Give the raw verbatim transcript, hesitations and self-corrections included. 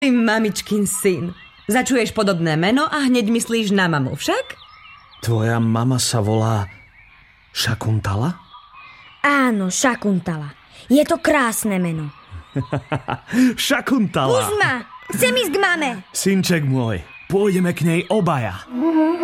Ty mamičkin syn. Začuješ podobné meno a hneď myslíš na mamu, však? Tvoja mama sa volá Šakuntala? Áno, Šakuntala. Je to krásne meno. Šakuntala! Pust ma! Chcem ísť k mame! Synček môj, pôjdeme k nej obaja.